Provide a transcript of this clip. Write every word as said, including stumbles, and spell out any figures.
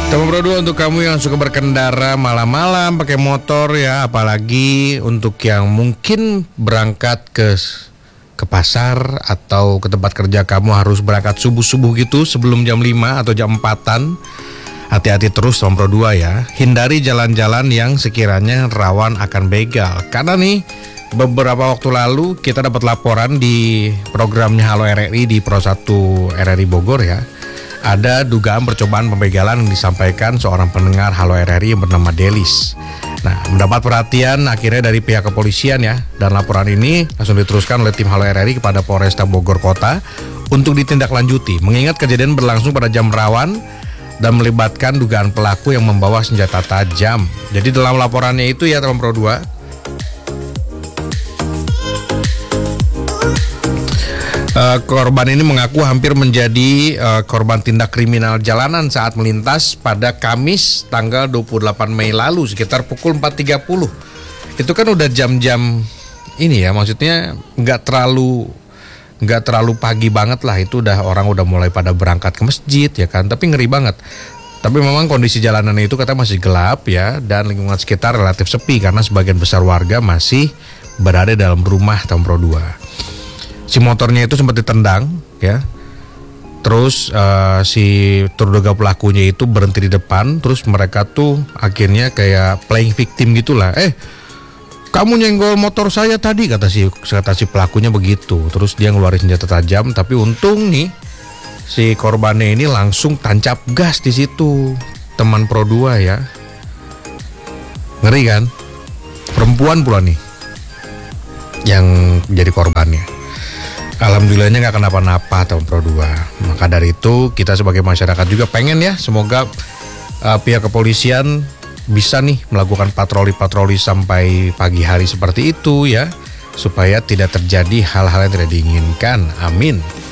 Teman Pro dua untuk kamu yang suka berkendara malam-malam pakai motor ya, apalagi untuk yang mungkin berangkat ke ke pasar atau ke tempat kerja kamu harus berangkat subuh-subuh gitu sebelum jam lima atau jam empatan. Hati-hati terus teman Pro dua ya. Hindari jalan-jalan yang sekiranya rawan akan begal. Karena nih beberapa waktu lalu kita dapat laporan di programnya Halo R R I di Pro satu R R I Bogor ya. Ada dugaan percobaan pembegalan yang disampaikan seorang pendengar Halo R R I yang bernama Delis. Nah, mendapat perhatian akhirnya dari pihak kepolisian ya. Dan laporan ini langsung diteruskan oleh tim Halo R R I kepada Polresta Bogor Kota untuk ditindaklanjuti. Mengingat kejadian berlangsung pada jam rawan dan melibatkan dugaan pelaku yang membawa senjata tajam. Jadi dalam laporannya itu ya teman Pro dua, Uh, korban ini mengaku hampir menjadi uh, korban tindak kriminal jalanan saat melintas pada Kamis tanggal dua puluh delapan Mei lalu sekitar pukul empat tiga puluh. Itu kan udah jam-jam ini ya, maksudnya nggak terlalu nggak terlalu pagi banget lah, itu udah orang udah mulai pada berangkat ke masjid ya kan, tapi ngeri banget. Tapi memang kondisi jalanan itu katanya masih gelap ya, dan lingkungan sekitar relatif sepi karena sebagian besar warga masih berada dalam rumah teman Pro dua. Si motornya itu sempat ditendang ya. Terus uh, si terduga pelakunya itu berhenti di depan. Terus mereka tuh akhirnya kayak playing victim gitulah. Eh, kamu nyenggol motor saya tadi, kata si kata si pelakunya begitu. Terus dia ngeluarin senjata tajam. Tapi untung nih si korbannya ini langsung tancap gas di situ. Teman Pro dua ya. Ngeri kan? Perempuan pula nih yang jadi korbannya. Alhamdulillahnya nggak kenapa-napa teman Pro dua. Maka dari itu kita sebagai masyarakat juga pengen ya, semoga uh, pihak kepolisian bisa nih melakukan patroli-patroli sampai pagi hari seperti itu ya, supaya tidak terjadi hal-hal yang tidak diinginkan. Amin.